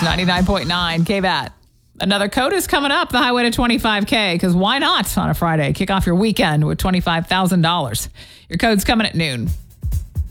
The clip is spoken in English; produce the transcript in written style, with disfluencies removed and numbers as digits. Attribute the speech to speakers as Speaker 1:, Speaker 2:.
Speaker 1: 99.9 KVAT. Another code is coming up, the highway to 25K, because why not on a Friday? Kick off your weekend with $25,000. Your code's coming at noon.